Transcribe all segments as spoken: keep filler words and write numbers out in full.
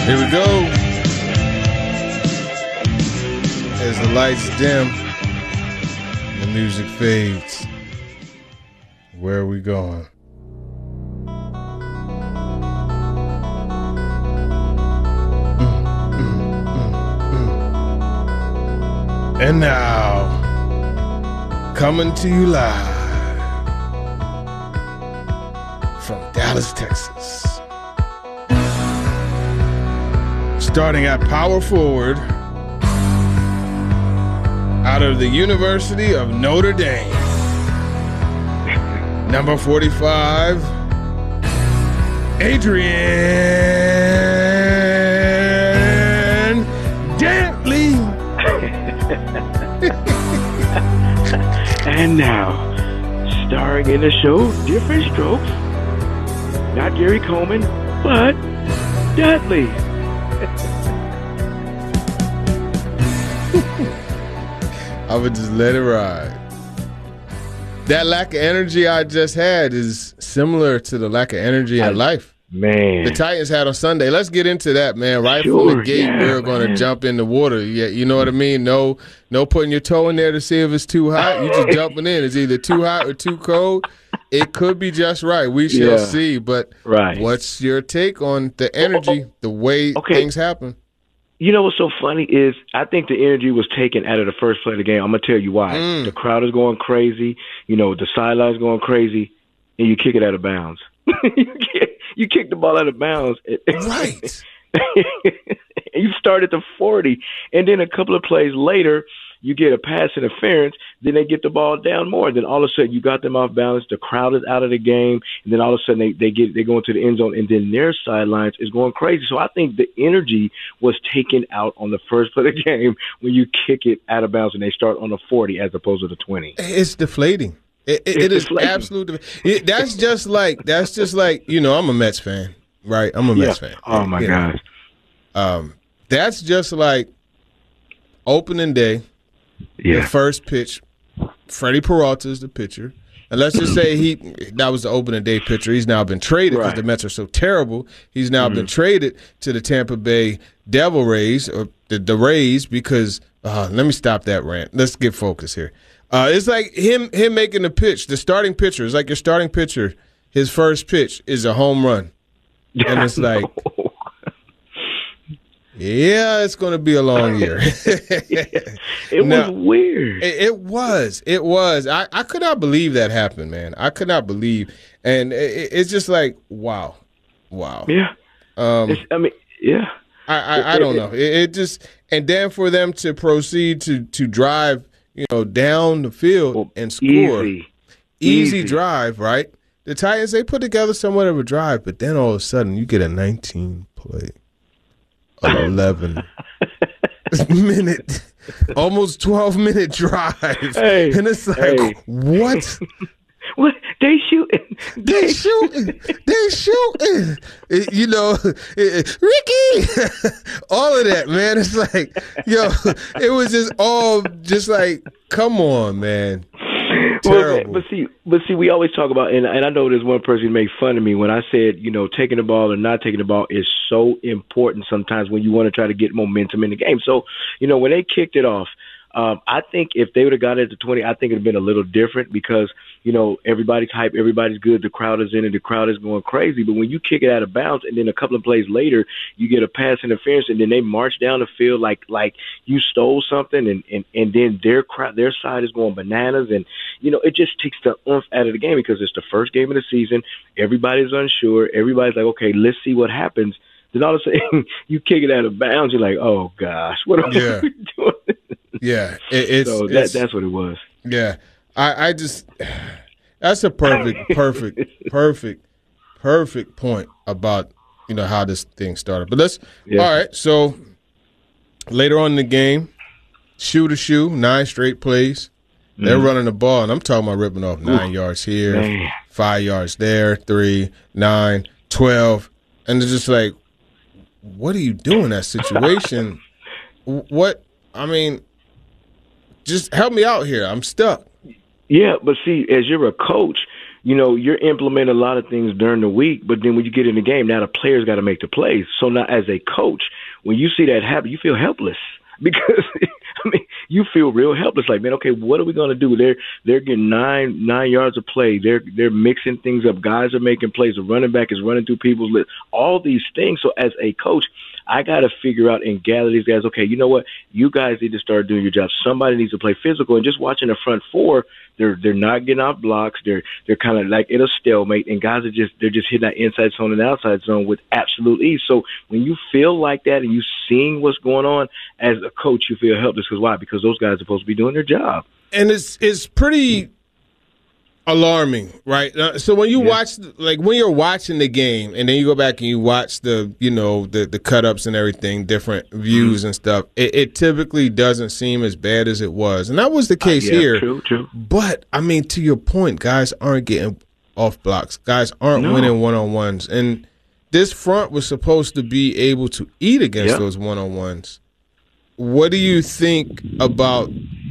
Here we go. As the lights dim, the music fades. Where are we going? Mm, mm, mm, mm. And now, coming to you live from Dallas, Texas. Starting at power forward, out of the University of Notre Dame, number forty-five, Adrian Dantley. And now, starring in the show, Different Strokes, not Gary Coleman, but Dudley. I would just let it ride. That lack of energy I just had is similar to the lack of energy in life. Man. The Titans had on Sunday. Let's get into that, man. Right Sure, from the gate, yeah, we're going to jump in the water. Yeah, you know what I mean? No no putting your toe in there to see if it's too hot. You just jumping in. It's either too hot or too cold. It could be just right. We shall Yeah. see. But Right. what's your take on the energy, the way Okay. things happen? You know what's so funny is I think the energy was taken out of the first play of the game. I'm going to tell you why. Mm. The crowd is going crazy. You know, the sideline's going crazy, and you kick it out of bounds. you, kick, you kick the ball out of bounds. Right. And you start at the forty, and then a couple of plays later, you get a pass interference, then they get the ball down more. Then all of a sudden you got them off balance, the crowd is out of the game, and then all of a sudden they, they get they go into the end zone, and then their sidelines is going crazy. So I think the energy was taken out on the first play of the game when you kick it out of bounds and they start on the forty as opposed to the twenty. It's deflating. It, it, it is absolutely. It, that's just like that's just like you know. I'm a Mets fan, right? I'm a Mets Yeah. fan. Oh my You know, gosh. Um, that's just like opening day. The Yeah. first pitch, Freddie Peralta is the pitcher. And let's just say he that was the opening day pitcher. He's now been traded because Right. the Mets are so terrible. He's now Mm-hmm. been traded to the Tampa Bay Devil Rays or the, the Rays because uh, let me stop that rant. Let's get focused here. Uh, it's like him him making the pitch. The starting pitcher is like your starting pitcher. His first pitch is a home run, and it's like, yeah, it's going to be a long year. It Now, was weird. It, it was. It was. I, I could not believe that happened, man. I could not believe. And it, it's just like, wow. Wow. Yeah. Um, It's, I mean, yeah. I, I, I don't know. It, it just – and then for them to proceed to, to drive, you know, down the field Well, and score. Easy. Easy Easy. drive, right? The Titans, they put together somewhat of a drive, but then all of a sudden you get a nineteen-play, eleven minute, almost twelve-minute drive. Hey, and it's like, hey. what? What? They shooting. They shooting. They shooting. It- you know, it- Ricky. all of that, man. It's like, yo, it was just all just like, come on, man. Terrible. Well, but see, but see, we always talk about, and, and I know there's one person who made fun of me when I said, you know, taking the ball or not taking the ball is so important sometimes when you want to try to get momentum in the game. So, you know, when they kicked it off, um, I think if they would have got it to twenty, I think it would have been a little different because, you know, everybody's hype, everybody's good, the crowd is in it, the crowd is going crazy. But when you kick it out of bounds and then a couple of plays later, you get a pass interference and then they march down the field like like you stole something and, and, and then their crowd, their side is going bananas. And, you know, it just takes the oomph out of the game because it's the first game of the season. Everybody's unsure. Everybody's like, okay, let's see what happens. Then all of a sudden you kick it out of bounds. You're like, oh, gosh, what are Yeah. we doing? Yeah, it, it's, So that, it's that's what it was. yeah. I, I just that's a perfect, perfect, perfect, perfect point about you know how this thing started. But let's Yeah. all right. So later on in the game, shoe to shoe, nine straight plays. They're running the ball, and I'm talking about ripping off nine yards here, Man. five yards there, three, nine, twelve, and it's just like, what are you doing in that situation? What I mean. Just help me out here. I'm stuck. Yeah, but see, as you're a coach, you know, you're implementing a lot of things during the week, but then when you get in the game, now the players got to make the plays. So now as a coach, when you see that happen, you feel helpless because, I mean, you feel real helpless. Like, man, okay, what are we going to do? They're they're getting nine nine yards of play. They're they're mixing things up. Guys are making plays. The running back is running through people's lips. All these things. So as a coach, I got to figure out and gather these guys. Okay, you know what? You guys need to start doing your job. Somebody needs to play physical. And just watching the front four, they're they're not getting off blocks. They're they're kind of like in a stalemate. And guys are just they're just hitting that inside zone and outside zone with absolute ease. So when you feel like that and you seeing what's going on as a coach, you feel helpless. Because why? Because those guys are supposed to be doing their job. And it's it's pretty alarming, right? Uh, so when you yeah. watch, like when you're watching the game, and then you go back and you watch the, you know, the the cut ups and everything, different views mm-hmm. and stuff, it, it typically doesn't seem as bad as it was, and that was the case uh, yeah, here. True, true. But I mean, to your point, guys aren't getting off blocks, guys aren't no. winning one on ones, and this front was supposed to be able to eat against yep. those one on ones. What do you think about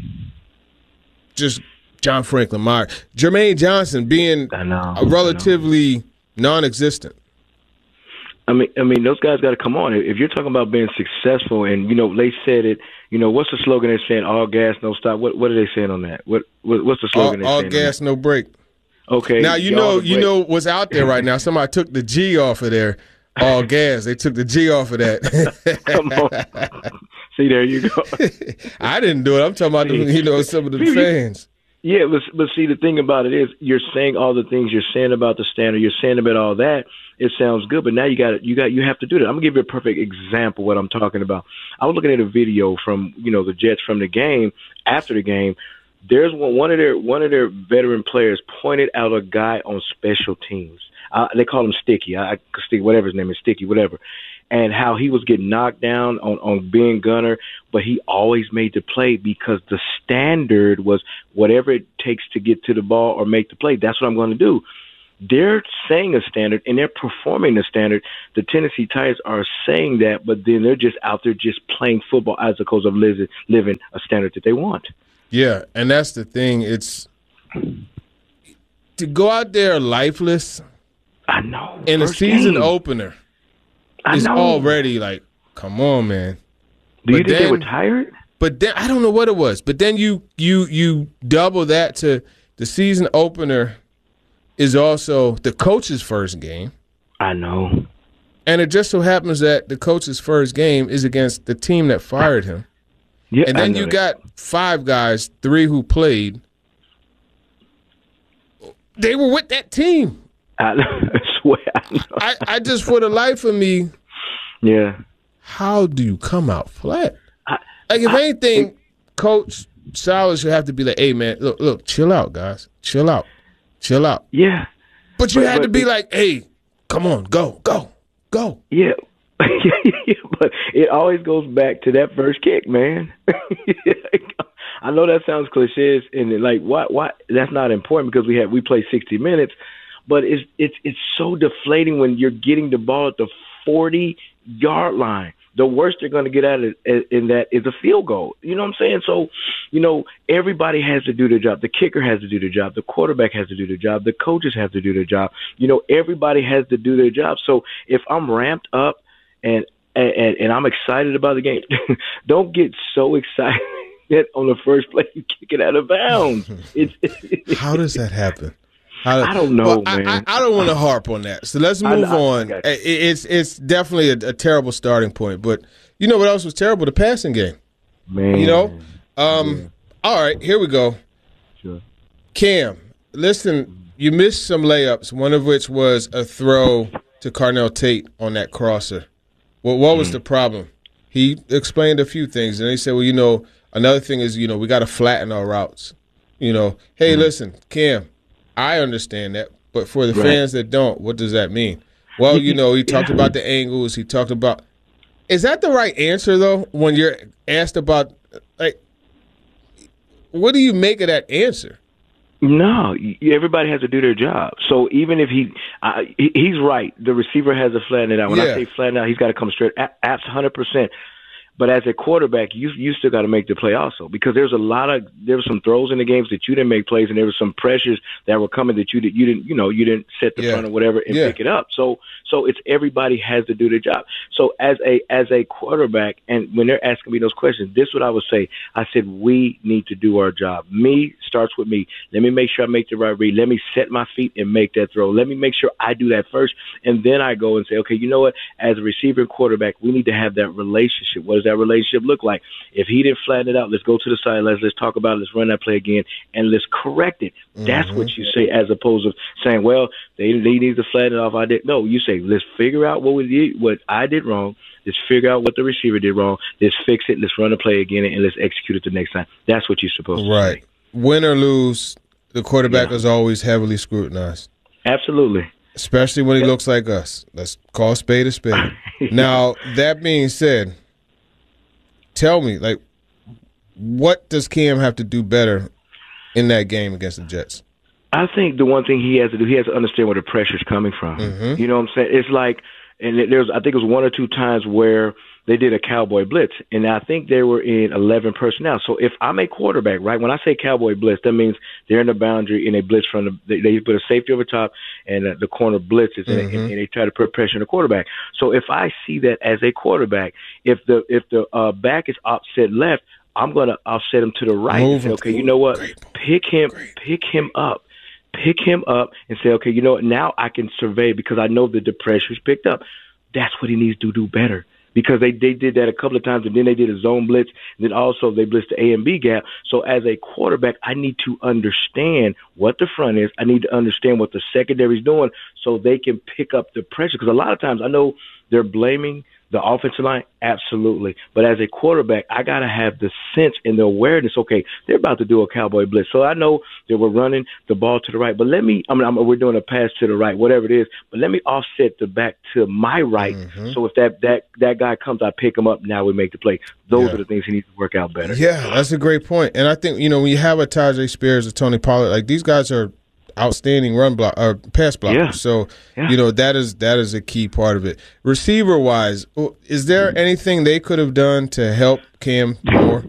just John Franklin Myers, Jermaine Johnson being know, a relatively non-existent? I mean, I mean, those guys got to come on. If you're talking about being successful, and you know, they said it. You know, what's the slogan they're saying? All gas, no stop. What What are they saying on that? What, what What's the slogan? All, all they're saying gas, no break. Okay. Now you know, you know what's out there right now. Somebody took the G off of there. All gas. They took the G off of that. Come on. See, there you go. I didn't do it. I'm talking about the, you know, some of the fans. Yeah, but, but see, the thing about it is you're saying all the things you're saying about the standard, you're saying about all that. It sounds good, but now you got you got you have to do that. I'm gonna give you a perfect example of what I'm talking about. I was looking at a video from you know the Jets from the game after the game. There's one one of their one of their veteran players pointed out a guy on special teams. Uh, they call him Sticky. I, I Sticky, whatever his name is, Sticky, whatever. And how he was getting knocked down on, on being gunner, but he always made the play because the standard was whatever it takes to get to the ball or make the play, that's what I'm going to do. They're saying a standard, and they're performing the standard. The Tennessee Titans are saying that, but then they're just out there just playing football as opposed to living, living a standard that they want. Yeah, and that's the thing. It's to go out there lifeless. I know. In a season game. opener. I It's know. already like, come on, man. Do but you think then, they were tired? But then I don't know what it was. But then you you you double that to the season opener is also the coach's first game. I know. And it just so happens that the coach's first game is against the team that fired him. Yeah, and then you that. got five guys, three who played. They were with that team. I swear. I, know. I, I just, for the life of me, yeah. How do you come out flat? I, like, if I, anything, it, Coach Silas should have to be like, hey, man, look, look, chill out, guys. Chill out. Chill out. Yeah. But you but, had but, to be like, hey, come on, go, go, go. Yeah. But it always goes back to that first kick, man. I know that sounds cliche, and like, why? Why? That's not important because we have we play sixty minutes, but it's it's it's so deflating when you're getting the ball at the forty yard line. The worst they're going to get at it in that is a field goal. You know what I'm saying? So, you know, everybody has to do their job. The kicker has to do their job. The quarterback has to do their job. The coaches have to do their job. You know, everybody has to do their job. So if I'm ramped up and and, and I'm excited about the game, don't get so excited that on the first play you kick it out of bounds. It's, it's, How does that happen? How, I don't know, well, man. I, I, I don't want to harp on that. So let's move I, I, on. I it's it's definitely a, a terrible starting point. But you know what else was terrible? The passing game. Man. You know? Um, yeah. All right, here we go. Sure. Cam, listen, you missed some layups, one of which was a throw to Carnell Tate on that crosser. Well, what was mm. the problem? He explained a few things, and he said, well, you know, another thing is, you know, we got to flatten our routes. You know, hey, mm. listen, Cam, I understand that, but for the right. fans that don't, what does that mean? Well, you know, he talked yeah. about the angles. He talked about – is that the right answer, though, when you're asked about – like, what do you make of that answer? No, everybody has to do their job. So even if he uh, – he's right. The receiver has to flatten it out. When yeah. I say flatten out, he's got to come straight. Apps one hundred percent. But as a quarterback, you you still got to make the play also, because there's a lot of there were some throws in the games that you didn't make plays, and there were some pressures that were coming that you did you didn't you know you didn't set the yeah. front or whatever and yeah. pick it up. So so it's everybody has to do their job. So as a as a quarterback, and when they're asking me those questions, this is what I would say. I said we need to do our job. Me starts with me. Let me make sure I make the right read. Let me set my feet and make that throw. Let me make sure I do that first, and then I go and say, okay, you know what? As a receiver and quarterback, we need to have that relationship. What does that relationship look like? If he didn't flatten it out, let's go to the side. Let's let's talk about it. Let's run that play again, and let's correct it. Mm-hmm. That's what you say, as opposed to saying, well, they they need to flatten it off. I did. No, you say, let's figure out what we did, what I did wrong. Let's figure out what the receiver did wrong. Let's fix it. Let's run the play again, and let's execute it the next time. That's what you're supposed to right. say. Win or lose, the quarterback yeah. is always heavily scrutinized. Absolutely. Especially when he looks like us. Let's call a spade a spade. Now, that being said, tell me, like, what does Cam have to do better in that game against the Jets? I think the one thing he has to do, he has to understand where the pressure's coming from. Mm-hmm. You know what I'm saying? It's like, and there's, I think it was one or two times where they did a cowboy blitz, and I think they were in eleven personnel. So if I'm a quarterback, right, when I say cowboy blitz, that means they're in the boundary and they blitz from the, they, they put a safety over top and uh, the corner blitzes, mm-hmm. and, and, and they try to put pressure on the quarterback. So if I see that as a quarterback, if the if the uh, back is offset left, I'm going to offset him to the right. And say, okay, you know what? Pick him, Great. pick him up. Pick him up and say, okay, you know what? Now I can survey because I know that the pressure's picked up. That's what he needs to do better, because they, they did that a couple of times, and then they did a zone blitz, and then also they blitzed the A and B gap. So as a quarterback, I need to understand what the front is. I need to understand what the secondary is doing so they can pick up the pressure, because a lot of times I know they're blaming the offensive line, absolutely. But as a quarterback, I got to have the sense and the awareness, okay, they're about to do a cowboy blitz. So I know that we're running the ball to the right, but let me, I mean, I'm, we're doing a pass to the right, whatever it is, but let me offset the back to my right. Mm-hmm. So if that, that, that guy comes, I pick him up, now we make the play. Those yeah. are the things he needs to work out better. Yeah, that's a great point. And I think, you know, when you have a Tyjae Spears or Tony Pollard, like these guys are outstanding run block or pass blockers. Yeah. So, yeah. you know, that is that is a key part of it. Receiver wise, is there anything they could have done to help Cam more?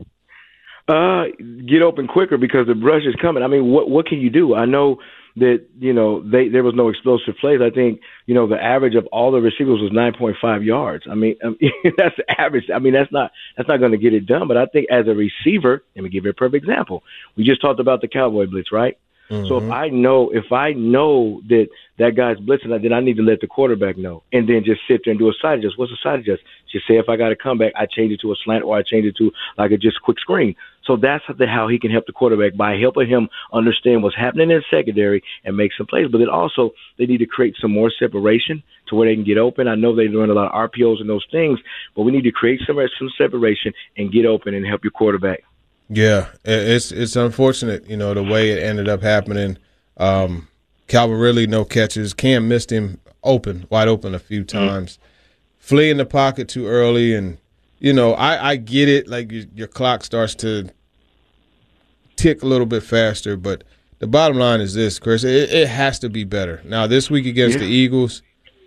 Uh, get open quicker, because the rush is coming. I mean, what what can you do? I know that, you know, they there was no explosive plays. I think, you know, the average of all the receivers was nine point five yards. I mean, I mean that's the average. I mean, that's not that's not going to get it done. But I think as a receiver, let me give you a perfect example. We just talked about the cowboy blitz, right? Mm-hmm. So if I know if I know that that guy's blitzing, then I need to let the quarterback know, and then just sit there and do a side adjust. What's a side adjust? Just say if I got a comeback, I change it to a slant, or I change it to like a just quick screen. So that's how he can help the quarterback, by helping him understand what's happening in the secondary and make some plays. But then also they need to create some more separation to where they can get open. I know they run a lot of R P Os and those things, but we need to create some some separation and get open and help your quarterback. Yeah, it's it's unfortunate, you know, the way it ended up happening. Um, Calvin really no catches. Cam missed him open, wide open a few times. Mm-hmm. Flee in the pocket too early, and, you know, I, I get it. Like, your, your clock starts to tick a little bit faster, but the bottom line is this, Chris, it, it has to be better. Now, this week against yeah. the Eagles,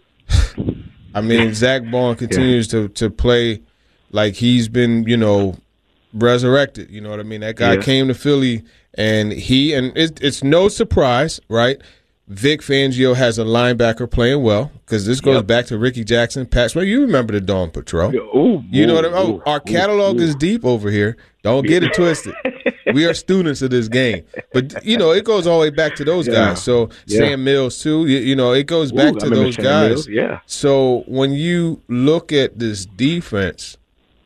I mean, Zach Bond continues yeah. to, to play like he's been, you know, resurrected. You know what I mean? That guy yeah. came to Philly, and he and it, it's no surprise, right? Vic Fangio has a linebacker playing well, because this goes yep. back to Ricky Jackson, Pat Smack. You remember the Dawn Patrol? Ooh, you know ooh, what I mean? Oh, ooh, our catalog ooh, is deep over here. Don't get it twisted. We are students of this game, but you know it goes all the way back to those yeah. guys. So yeah. Sam Mills too. You, you know it goes back ooh, to those Sam guys. Mills, yeah. So when you look at this defense,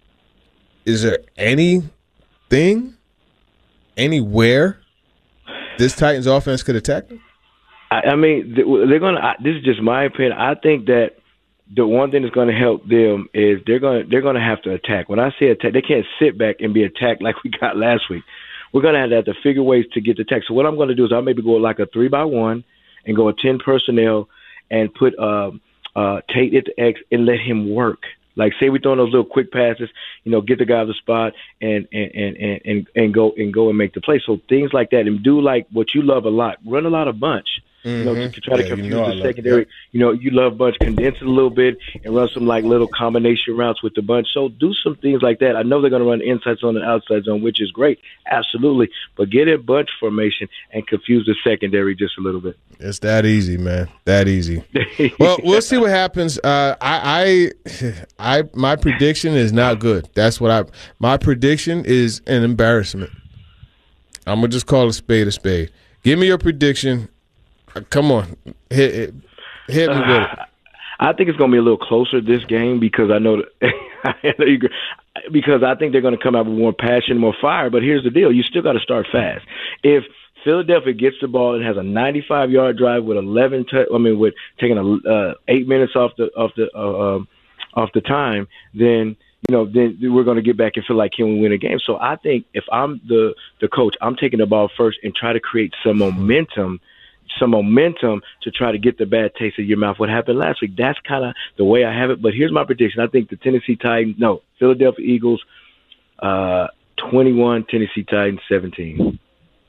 is there any thing, anywhere, this Titans offense could attack them? I, I mean, they're going to. This is just my opinion. I think that the one thing that's going to help them is they're going to they're going to have to attack. When I say attack, they can't sit back and be attacked like we got last week. We're going to have to, have to figure ways to get the attack. So what I'm going to do is I'll maybe go like a three by one and go a ten personnel and put uh, uh, Tate at the X and let him work. Like, say we throwing those little quick passes, you know, get the guy on the spot and and, and, and, and go and go and make the play. So things like that, and do like what you love a lot, run a lot of bunch. You know, to, to try Yeah, to confuse you know I the love secondary. that. You know, you love bunch, condense it a little bit, and run some like little combination routes with the bunch. So do some things like that. I know they're going to run inside zone and outside zone, which is great, absolutely. But get in bunch formation and confuse the secondary just a little bit. It's that easy, man. That easy. Well, we'll see what happens. Uh, I, I, I, my prediction is not good. That's what I. My prediction is an embarrassment. I'm gonna just call a spade a spade. Give me your prediction. Uh, come on, hit, hit, hit me with it. I think it's going to be a little closer this game because I know that I know you, because I think they're going to come out with more passion, more fire. But here's the deal: you still got to start fast. If Philadelphia gets the ball and has a ninety-five yard drive with eleven, t- I mean, with taking a, uh, eight minutes off the off the uh, um, off the time, then you know, then we're going to get back and feel like, can we win a game? So I think if I'm the the coach, I'm taking the ball first and try to create some momentum. some momentum to try to get the bad taste of your mouth. What happened last week, that's kind of the way I have it. But here's my prediction. I think the Tennessee Titans, no, Philadelphia Eagles, uh, twenty-one, Tennessee Titans, seventeen.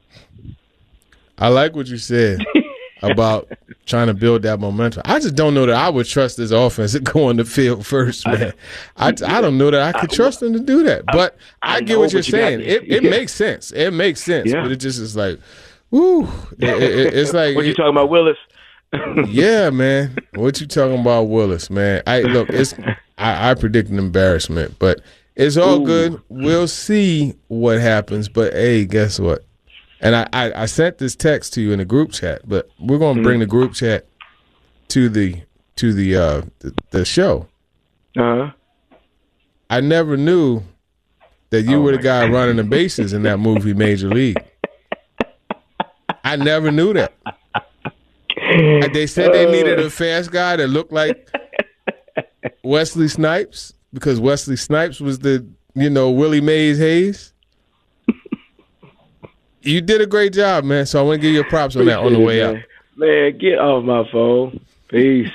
I like what you said about trying to build that momentum. I just don't know that I would trust this offense to go on the field first, man. I, I don't know that I could trust them to do that. But I, I get know, what you're you saying. got, It, it yeah. makes sense. It makes sense. Yeah. But it just is like, woo. It, it, it's like What you it, talking about, Willis? yeah, man. What you talking about, Willis, man? I look, it's I, I predict an embarrassment, but it's all Ooh. good. We'll see what happens. But hey, guess what? And I, I, I sent this text to you in the group chat, but we're gonna bring the group chat to the to the uh the, the show. Uh-huh. I never knew that you Oh were the my guy God. running the bases in that movie Major League. I never knew that. They said they needed a fast guy that looked like Wesley Snipes because Wesley Snipes was the, you know, Willie Mays Hayes. You did a great job, man. So I want to give you props on that on the way man. out. Man, get off my phone. Peace.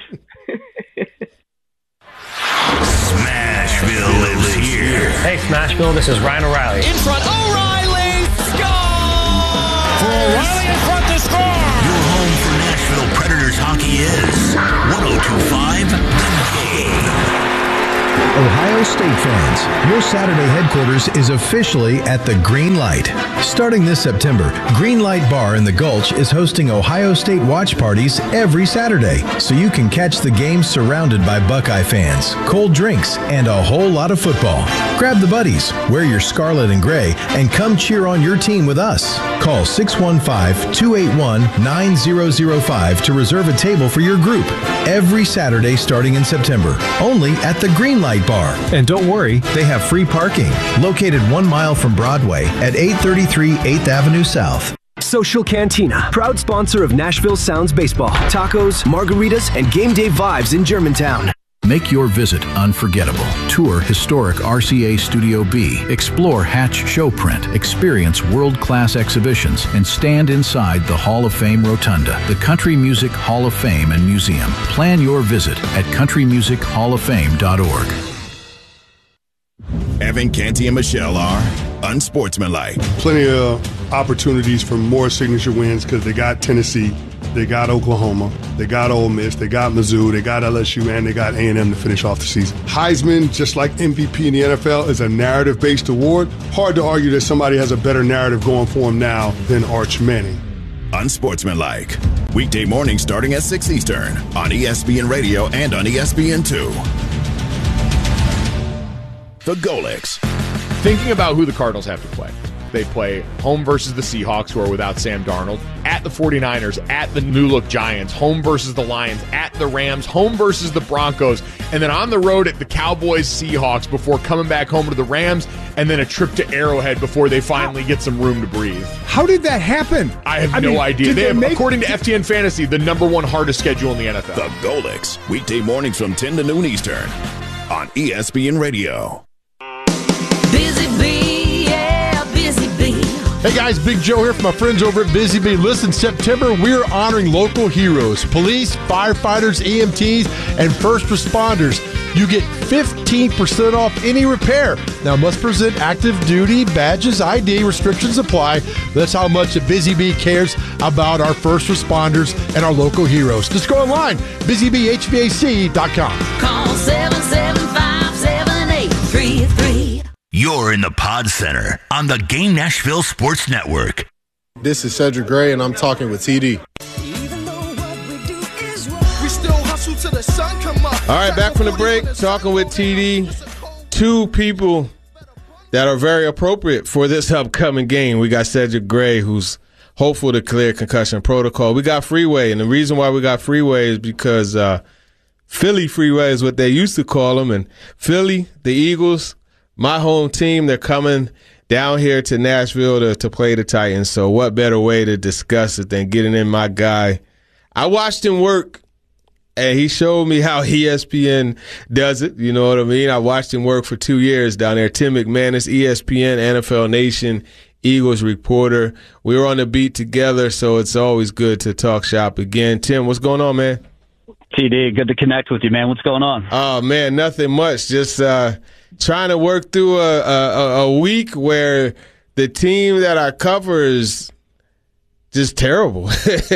Smashville lives here. Hey, Smashville, this is Ryan O'Reilly. In front, O'Reilly, score! For O'Reilly in front to score! Your home for Nashville Predators hockey is one oh two point five The Game. Ohio State fans, your Saturday headquarters is officially at the Green Light. Starting this September, Green Light Bar in the Gulch is hosting Ohio State watch parties every Saturday, so you can catch the game surrounded by Buckeye fans, cold drinks, and a whole lot of football. Grab the buddies, wear your scarlet and gray, and come cheer on your team with us. Call six one five, two eight one, nine zero zero five to reserve a table for your group every Saturday starting in September, only at the Green Light Bar. And don't worry, they have free parking, located one mile from Broadway at eight thirty-three eighth Avenue South. Social Cantina, proud sponsor of Nashville Sounds Baseball, tacos, margaritas, and game day vibes in Germantown. Make your visit unforgettable. Tour historic R C A Studio B. Explore Hatch Showprint. Experience world-class exhibitions and stand inside the Hall of Fame Rotunda, the Country Music Hall of Fame and Museum. Plan your visit at country music hall of fame dot org. Evan, Canty, and Michelle are unsportsmanlike. Plenty of opportunities for more signature wins because they got Tennessee, they got Oklahoma, they got Ole Miss, they got Mizzou, they got L S U, and they got A and M to finish off the season. Heisman, just like M V P in the N F L, is a narrative-based award. Hard to argue that somebody has a better narrative going for him now than Arch Manning. Unsportsmanlike. Weekday mornings starting at six Eastern on E S P N Radio and on E S P N two. The Golics. Thinking about who the Cardinals have to play. They play home versus the Seahawks, who are without Sam Darnold, at the 49ers, at the new-look Giants, home versus the Lions, at the Rams, home versus the Broncos, and then on the road at the Cowboys, Seahawks, before coming back home to the Rams, and then a trip to Arrowhead before they finally get some room to breathe. How did that happen? I have I no mean, idea. They, they have, make, according to F T N Fantasy, the number one hardest schedule in the N F L. The Golics. Weekday mornings from ten to noon Eastern on E S P N Radio. Busy Bee, yeah, Busy Bee. Hey guys, Big Joe here from my friends over at Busy Bee. Listen, September we're honoring local heroes, police, firefighters, E M Ts, and first responders. you get fifteen percent off any repair. Now, must present active duty badges, I D, restrictions apply. That's how much Busy Bee cares about our first responders and our local heroes. Just go online, busy bee h v a c dot com. Call seven seven five, seven eight three three. You're in the Pod Center on the Game Nashville Sports Network. This is Cedric Gray, and I'm talking with T D. All right, back from the break, talking with T D. Two people that are very appropriate for this upcoming game. We got Cedric Gray, who's hopeful to clear concussion protocol. We got Freeway, and the reason why we got Freeway is because uh, Philly Freeway is what they used to call him. And Philly, the Eagles, my home team, they're coming down here to Nashville to, to play the Titans. So what better way to discuss it than getting in my guy. I watched him work, and he showed me how E S P N does it. You know what I mean? I watched him work for two years down there. Tim McManus, E S P N, N F L Nation, Eagles reporter. We were on the beat together, so it's always good to talk shop again. Tim, what's going on, man? T D, good to connect with you, man. What's going on? Oh, man, nothing much. Just uh, trying to work through a, a, a week where the team that I cover is just terrible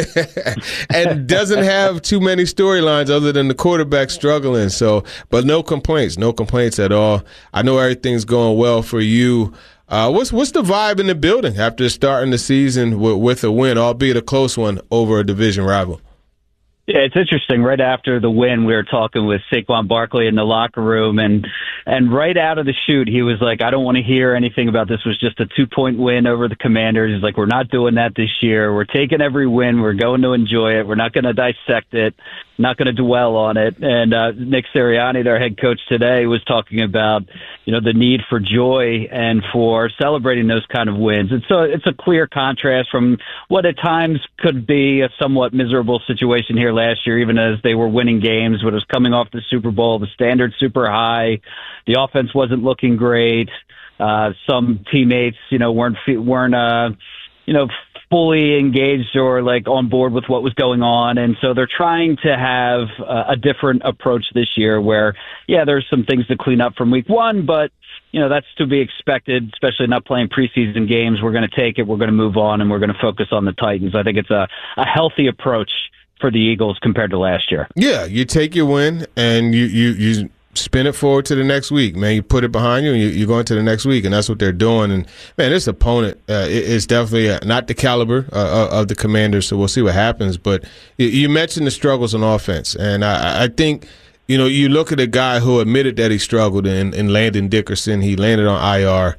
and doesn't have too many storylines other than the quarterback struggling. So, but no complaints, no complaints at all. I know everything's going well for you. Uh, what's what's the vibe in the building after starting the season with, with a win, albeit a close one over a division rival? Yeah, it's interesting. Right after the win, we were talking with Saquon Barkley in the locker room, and and right out of the chute, he was like, I don't want to hear anything about this was just a two-point win over the Commanders. He's like, we're not doing that this year. We're taking every win. We're going to enjoy it. We're not going to dissect it, not going to dwell on it. And uh, Nick Sirianni, their head coach today, was talking about, you know, the need for joy and for celebrating those kind of wins. And so it's a clear contrast from what at times could be a somewhat miserable situation here last year, even as they were winning games, but it was coming off the Super Bowl, the standard super high, the offense wasn't looking great. Uh, some teammates, you know, weren't, weren't, uh, you know, fully engaged or like on board with what was going on. And so they're trying to have uh, a different approach this year where, yeah, there's some things to clean up from week one, but you know, that's to be expected, especially not playing preseason games. We're going to take it. We're going to move on, and we're going to focus on the Titans. I think it's a, a healthy approach for the Eagles compared to last year. Yeah, you take your win and you, you, you spin it forward to the next week, man. You put it behind you and you, you're going to the next week, and that's what they're doing. And, man, this opponent uh, is definitely uh, not the caliber uh, of the Commanders, so we'll see what happens. But you mentioned the struggles on offense, and I, I think – you know, you look at a guy who admitted that he struggled in, in Landon Dickerson. He landed on I R.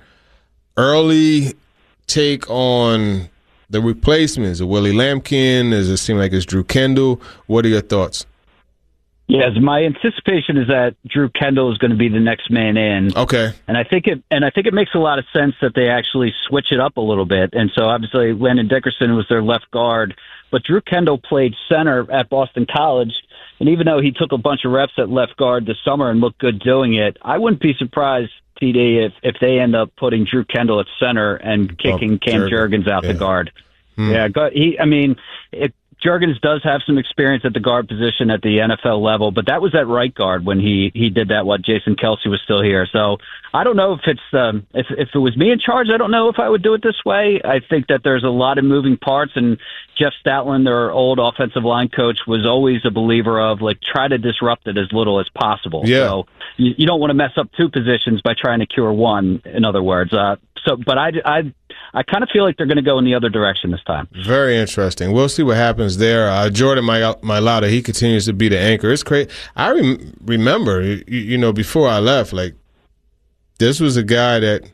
Early take on the replacements. Is it Willie Lampkin? Does it seem like it's Drew Kendall? What are your thoughts? Yes, my anticipation is that Drew Kendall is going to be the next man in. Okay. And I think it and I think it makes a lot of sense that they actually switch it up a little bit. And so obviously Landon Dickerson was their left guard, but Drew Kendall played center at Boston College. And even though he took a bunch of reps at left guard this summer and looked good doing it, I wouldn't be surprised, T D, if, if they end up putting Drew Kendall at center and kicking oh, Cam Jurgens out yeah. the guard. Hmm. Yeah, he. I mean, it, Jurgens does have some experience at the guard position at the N F L level, but that was at right guard when he, he did that while Jason Kelce was still here. So I don't know if it's um, if if it was me in charge, I don't know if I would do it this way. I think that there's a lot of moving parts, and Jeff Stoutland, their old offensive line coach, was always a believer of like try to disrupt it as little as possible. Yeah. So you, you don't want to mess up two positions by trying to cure one. In other words, uh, so but I I. I kind of feel like they're going to go in the other direction this time. Very interesting. We'll see what happens there. Uh, Jordan Mailata, he continues to be the anchor. It's crazy. I rem- remember, you, you know, before I left, like, this was a guy that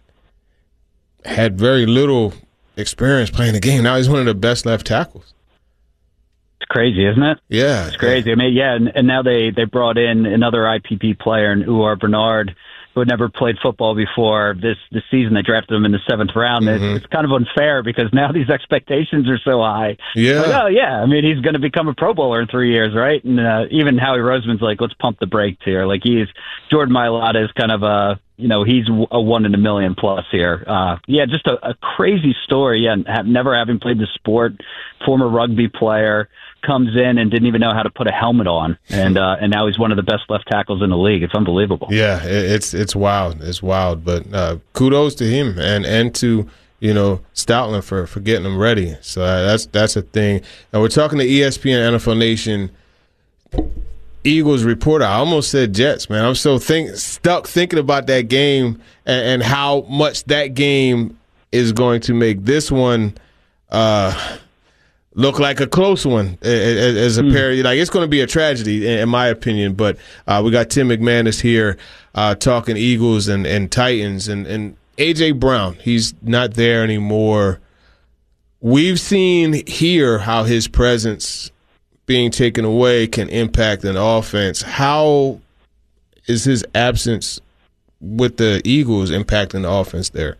had very little experience playing the game. Now he's one of the best left tackles. It's crazy, isn't it? Yeah. It's crazy. I mean, yeah, and, and now they, they brought in another I P P player, in Uar Bernard, who had never played football before. This this season, they drafted him in the seventh round. Mm-hmm. It's, it's kind of unfair because now these expectations are so high. Yeah. Like, oh, yeah. I mean, he's going to become a Pro Bowler in three years, right? And uh, even Howie Roseman's like, let's pump the brakes here. Like, he's Jordan Mailata is kind of a you know, he's a one in a million plus here. Uh, yeah, just a, a crazy story. Yeah, have, never having played the sport, former rugby player, comes in and didn't even know how to put a helmet on, and uh, and now he's one of the best left tackles in the league. It's unbelievable. Yeah, it's it's wild. It's wild. But uh, kudos to him and and to you know Stoutland for, for getting him ready. So uh, that's that's a thing. And we're talking to E S P N N F L Nation Eagles reporter. I almost said Jets, man. I'm so think stuck thinking about that game and, and how much that game is going to make this one uh, look like a close one as, as a mm. pair. Like it's going to be a tragedy, in my opinion. But uh, we got Tim McManus here uh, talking Eagles and, and Titans and, and A J Brown. He's not there anymore. We've seen here how his presence being taken away can impact an offense. How is his absence with the Eagles impacting the offense there?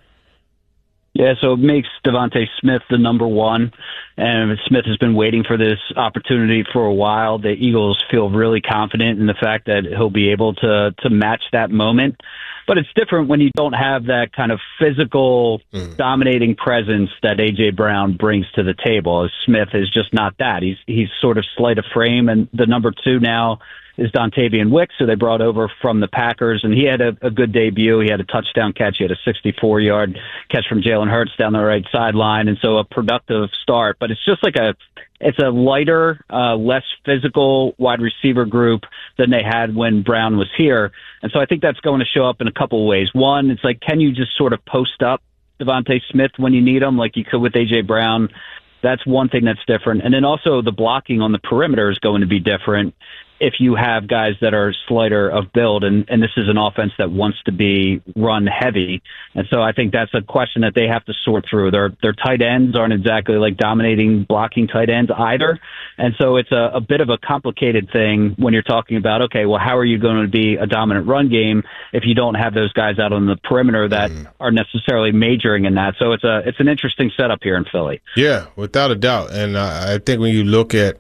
Yeah, so it makes Devontae Smith the number one, and Smith has been waiting for this opportunity for a while. The Eagles feel really confident in the fact that he'll be able to to match that moment. But it's different when you don't have that kind of physical, mm. dominating presence that A J Brown brings to the table. Smith is just not that. He's he's sort of slight of frame, and the number two now is Dontavian Wicks, who they brought over from the Packers, and he had a, a good debut. He had a touchdown catch. He had a sixty-four-yard catch from Jalen Hurts down the right sideline, and so a productive start. But it's just like a it's a lighter, uh, less physical wide receiver group than they had when Brown was here. And so I think that's going to show up in a couple of ways. One, it's like, can you just sort of post up Devontae Smith when you need him, like you could with A J Brown? That's one thing that's different. And then also the blocking on the perimeter is going to be different if you have guys that are slighter of build, and, and this is an offense that wants to be run heavy. And so I think that's a question that they have to sort through. Their their tight ends aren't exactly like dominating blocking tight ends either. And so it's a, a bit of a complicated thing when you're talking about, okay, well, how are you going to be a dominant run game if you don't have those guys out on the perimeter that mm. are necessarily majoring in that? So it's a it's an interesting setup here in Philly. Yeah, without a doubt. And uh, I think when you look at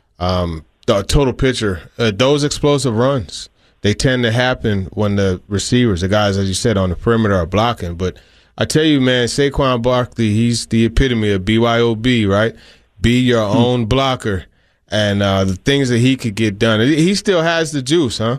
um, the total picture, uh, those explosive runs, they tend to happen when the receivers, the guys, as you said, on the perimeter are blocking. But I tell you, man, Saquon Barkley, he's the epitome of B Y O B, right? Be your mm. own blocker. And uh, the things that he could get done. He still has the juice, huh?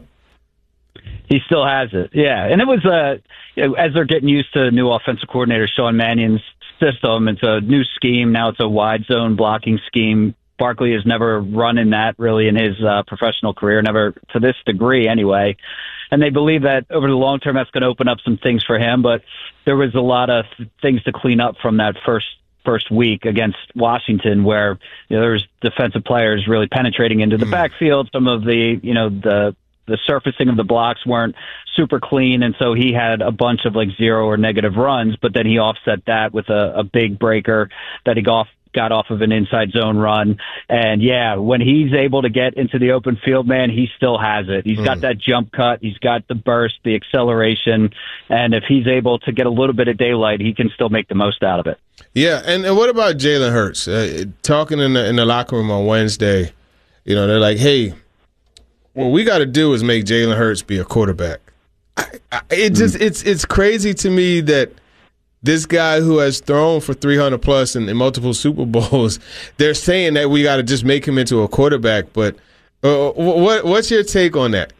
He still has it, yeah. And it was, uh, you know, as they're getting used to new offensive coordinator Sean Mannion's system, it's a new scheme. Now it's a wide zone blocking scheme. Barkley has never run in that really in his uh, professional career, never to this degree anyway. And they believe that over the long term, that's going to open up some things for him. But there was a lot of things to clean up from that first first week against Washington, where you know, there was defensive players really penetrating into the mm. backfield. Some of the, you know, the the surfacing of the blocks weren't super clean, and so he had a bunch of like zero or negative runs. But then he offset that with a, a big breaker that he got off. got off of an inside zone run. And yeah, when he's able to get into the open field, man, he still has it. He's mm. got that jump cut. He's got the burst, the acceleration. And if he's able to get a little bit of daylight, he can still make the most out of it. Yeah. And, and what about Jalen Hurts? Uh, talking in the, in the locker room on Wednesday, you know, they're like, hey, what we got to do is make Jalen Hurts be a quarterback. I, I, it just, mm. it's, it's crazy to me that this guy who has thrown for three hundred plus in, in multiple Super Bowls, they're saying that we got to just make him into a quarterback. But uh, what what's your take on that?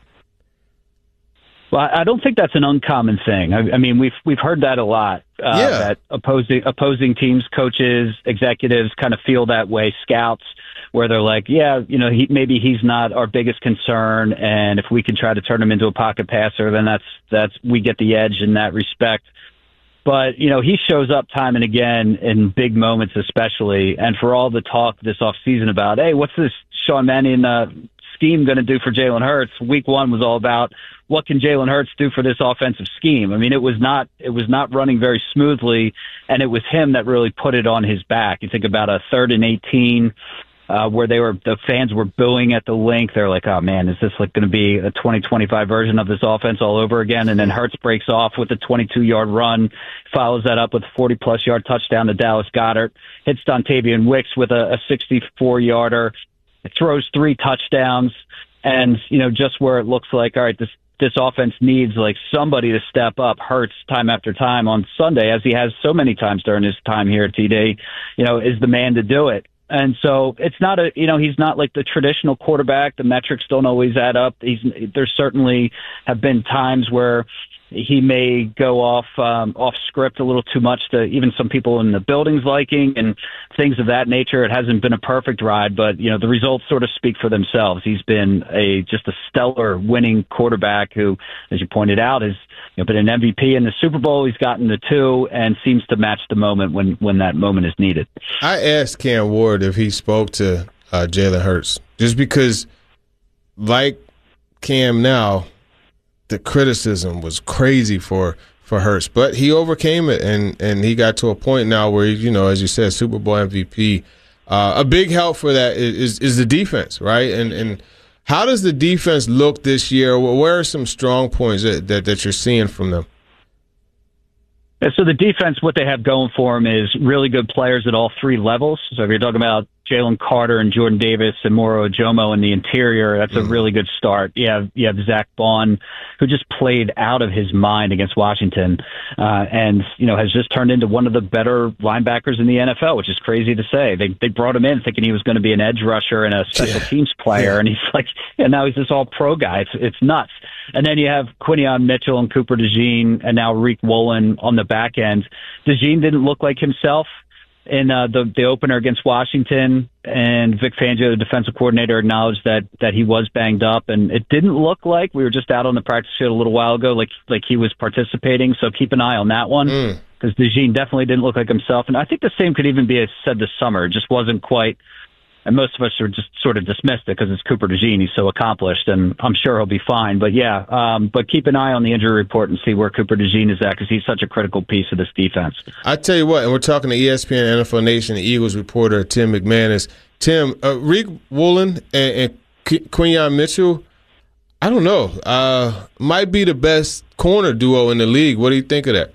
Well, I don't think that's an uncommon thing. I, I mean, we've we've heard that a lot. Uh, yeah. That opposing opposing teams, coaches, executives kind of feel that way. Scouts, where they're like, yeah, you know, he, maybe he's not our biggest concern, and if we can try to turn him into a pocket passer, then that's that's we get the edge in that respect. But, you know, he shows up time and again in big moments especially. And for all the talk this offseason about, hey, what's this Sean Mannion uh, scheme going to do for Jalen Hurts? Week one was all about what can Jalen Hurts do for this offensive scheme? I mean, it was not it was not running very smoothly, and it was him that really put it on his back. You think about a third and eighteen. Uh, where they were, the fans were booing at the link. They're like, "Oh man, is this like going to be a twenty twenty-five version of this offense all over again?" And then Hurts breaks off with a twenty-two yard run, follows that up with a forty plus yard touchdown to Dallas Goedert, hits Dontavian Wicks with a, a sixty-four yarder, throws three touchdowns, and you know, just where it looks like, all right, this this offense needs like somebody to step up. Hurts time after time on Sunday, as he has so many times during his time here at T D, you know, is the man to do it. And so it's not a, you know, he's not like the traditional quarterback. The metrics don't always add up. He's, there certainly have been times where he may go off um, off script a little too much to even some people in the building's liking and things of that nature. It hasn't been a perfect ride, but you know the results sort of speak for themselves. He's been a just a stellar winning quarterback who, as you pointed out, has you know, been an M V P in the Super Bowl. He's gotten the two and seems to match the moment when when that moment is needed. I asked Cam Ward if he spoke to uh, Jalen Hurts, just because, like Cam now, the criticism was crazy for, for Hurts, but he overcame it, and, and he got to a point now where, you know, as you said, Super Bowl M V P. Uh, a big help for that is is the defense, right? And and how does the defense look this year? Where are some strong points that, that, that you're seeing from them? And so the defense, what they have going for them is really good players at all three levels. So if you're talking about Jalen Carter and Jordan Davis and Moro Ojomo in the interior, that's mm. a really good start. You have, you have Zach Bond, who just played out of his mind against Washington, uh, and, you know, has just turned into one of the better linebackers in the N F L, which is crazy to say. They they brought him in thinking he was going to be an edge rusher and a special yeah. teams player, yeah. and he's like, and now he's this all-pro guy. It's, it's nuts. And then you have Quinion Mitchell and Cooper DeJean and now Riq Woolen on the back end. DeJean didn't look like himself in uh, the the opener against Washington, and Vic Fangio, the defensive coordinator, acknowledged that that he was banged up, and it didn't look like, we were just out on the practice field a little while ago, like like he was participating. So keep an eye on that one, because mm. DeJean definitely didn't look like himself, and I think the same could even be said this summer. It just wasn't quite. And most of us are just sort of dismissed it because it's Cooper DeJean. He's so accomplished, and I'm sure he'll be fine. But, yeah, um, but keep an eye on the injury report and see where Cooper DeJean is at, because he's such a critical piece of this defense. I tell you what, and we're talking to E S P N, N F L Nation, the Eagles reporter Tim McManus. Tim, uh, Riq Woolen and, and Quinion Mitchell, I don't know, uh, might be the best corner duo in the league. What do you think of that?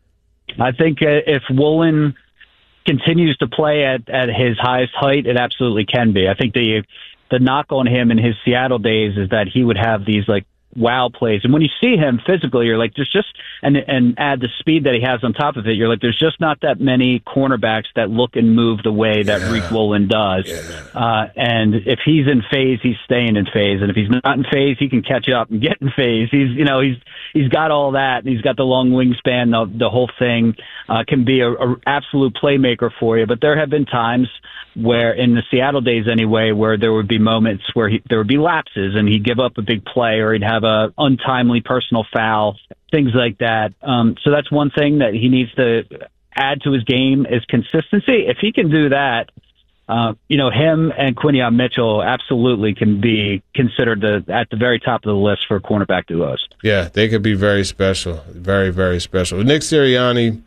I think uh, if Woolen continues to play at, at his highest height, it absolutely can be. I think the the knock on him in his Seattle days is that he would have these like wow plays, and when you see him physically, you're like, there's just and and add the speed that he has on top of it, you're like, there's just not that many cornerbacks that look and move the way that yeah. Riq Woolen does. Yeah. Uh, and if he's in phase, he's staying in phase, and if he's not in phase, he can catch up and get in phase. He's you know he's he's got all that, and he's got the long wingspan, the, the whole thing. Uh, can be a, a absolute playmaker for you, but there have been times where, in the Seattle days anyway, where there would be moments where he, there would be lapses and he'd give up a big play or he'd have a untimely personal foul, things like that. Um, so that's one thing that he needs to add to his game is consistency. If he can do that, uh, you know, him and Quinion Mitchell absolutely can be considered the, at the very top of the list for cornerback duos. Yeah, they could be very special, very, very special. Nick Sirianni,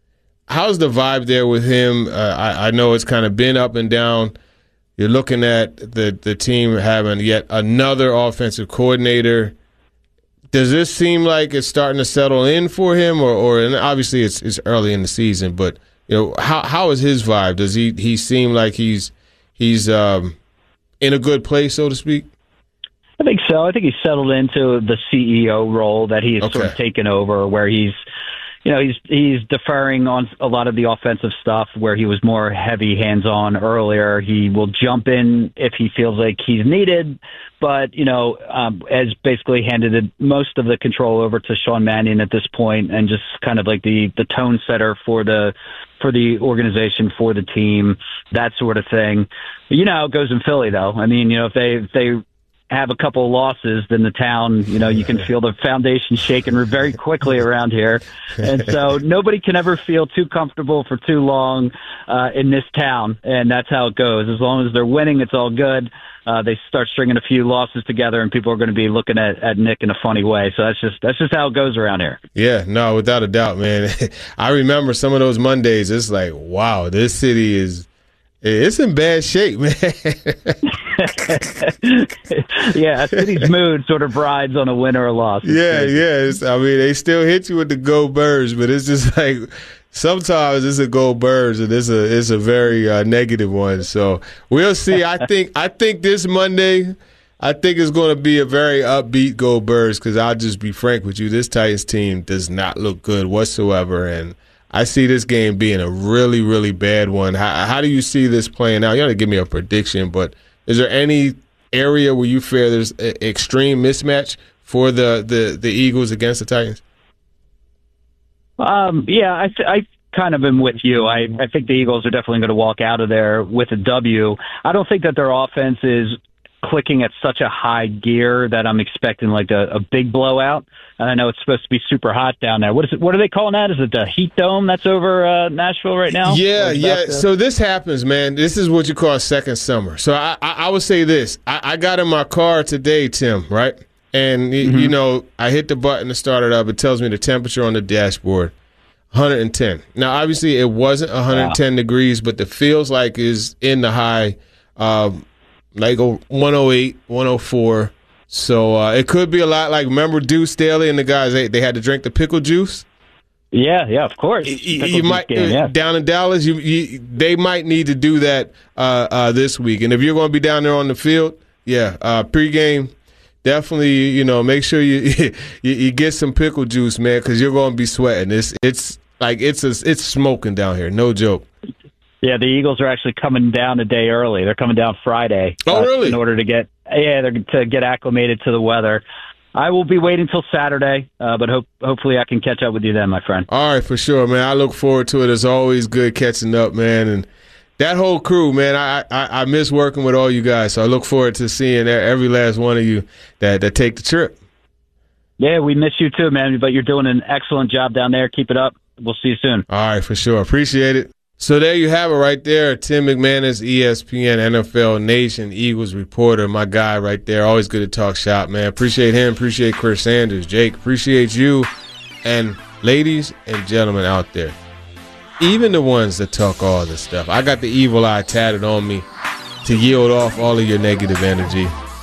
how's the vibe there with him? Uh, I, I know it's kind of been up and down. You're looking at the, the team having yet another offensive coordinator. Does this seem like it's starting to settle in for him, or, or and obviously it's it's early in the season, but you know how how is his vibe? Does he he seem like he's he's um, in a good place, so to speak? I think so. I think he's settled into the C E O role that he has okay. sort of taken over, where he's. You know, he's he's deferring on a lot of the offensive stuff where he was more heavy hands-on earlier. He will jump in if he feels like he's needed, but, you know, um, has basically handed it, most of the control over to Sean Mannion at this point, and just kind of like the, the tone setter for the for the organization, for the team, that sort of thing. You know how it goes in Philly, though. I mean, you know, if they if they have a couple of losses, then the town, you know, you can feel the foundation shaking very quickly around here. And so nobody can ever feel too comfortable for too long uh, in this town. And that's how it goes. As long as they're winning, it's all good. Uh, they start stringing a few losses together, and people are going to be looking at, at Nick in a funny way. So that's just that's just how it goes around here. Yeah, no, without a doubt, man. I remember some of those Mondays. It's like, wow, this city is it's in bad shape, man. Yeah, city's mood sort of rides on a win or a loss. It's yeah, crazy. yeah. It's, I mean, they still hit you with the Go Birds, but it's just like sometimes it's a Go Birds, and it's a it's a very uh, negative one. So we'll see. I think I think this Monday, I think it's going to be a very upbeat Go Birds because I'll just be frank with you. This Titans team does not look good whatsoever, and I see this game being a really, really bad one. How, how do you see this playing out? You don't have to give me a prediction, but is there any area where you fear there's an extreme mismatch for the, the, the Eagles against the Titans? Um, yeah, I, th- I kind of am with you. I, I think the Eagles are definitely going to walk out of there with a W. I don't think that their offense is clicking at such a high gear that I'm expecting like a, a big blowout. And I know it's supposed to be super hot down there. What is it? What are they calling that? Is it the heat dome that's over uh, Nashville right now? Yeah, yeah. The- so this happens, man. This is what you call second summer. So I, I, I would say this. I, I got in my car today, Tim, right? And, mm-hmm. you know, I hit the button to start it up. It tells me the temperature on the dashboard, one hundred ten. Now, obviously, it wasn't one hundred ten wow. degrees, but the feels like is in the high, um, like one oh eight, one oh four. So uh, it could be a lot like, remember Deuce Staley and the guys, they, they had to drink the pickle juice? Yeah, yeah, of course. You, you might game, yeah. Down in Dallas, you, you they might need to do that uh, uh, this week. And if you're going to be down there on the field, yeah, uh, pregame, definitely, you know, make sure you you, you get some pickle juice, man, because you're going to be sweating. It's it's like it's a, it's smoking down here, no joke. Yeah, the Eagles are actually coming down a day early. They're coming down Friday. Oh, uh, really? In order to get yeah, they're to get acclimated to the weather. I will be waiting till Saturday, uh, but hope, hopefully I can catch up with you then, my friend. All right, for sure, man. I look forward to it. It's always good catching up, man. And that whole crew, man, I, I I miss working with all you guys. So I look forward to seeing every last one of you that, that take the trip. Yeah, we miss you too, man. But you're doing an excellent job down there. Keep it up. We'll see you soon. All right, for sure. Appreciate it. So there you have it right there. Tim McManus, E S P N, N F L Nation, Eagles reporter, my guy right there. Always good to talk shop, man. Appreciate him. Appreciate Chris Sanders. Jake, appreciate you. And ladies and gentlemen out there, even the ones that talk all this stuff, I got the evil eye tatted on me to yield off all of your negative energy.